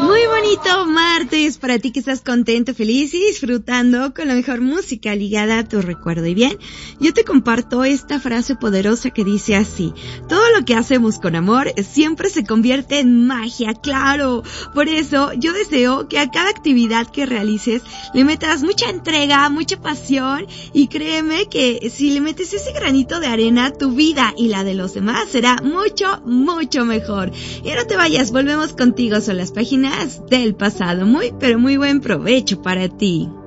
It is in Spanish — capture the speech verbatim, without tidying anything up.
Muy bonito martes para ti que estás contento, feliz y disfrutando con la mejor música ligada a tu recuerdo. Y bien, yo te comparto esta frase poderosa que dice así: todo lo que hacemos con amor siempre se convierte en magia, claro. Por eso yo deseo que a cada actividad que realices le metas mucha entrega, mucha pasión, y créeme que si le metes ese granito de arena, tu vida y la de los demás será mucho, mucho mejor. Y no te vayas, volvemos contigo, son las páginas del pasado. Muy, pero muy buen provecho para ti.